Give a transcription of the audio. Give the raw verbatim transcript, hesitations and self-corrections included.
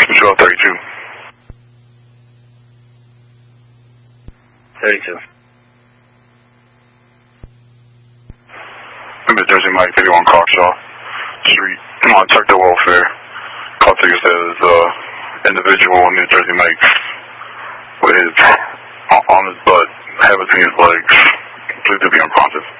Control thirty-two. thirty-two. New Jersey Mike, thirty-one Cockshaw Street, on Tucker Welfare. Call ticket says, uh, individual New Jersey Mike with his, on his butt, habits in his legs, completely unprocessed.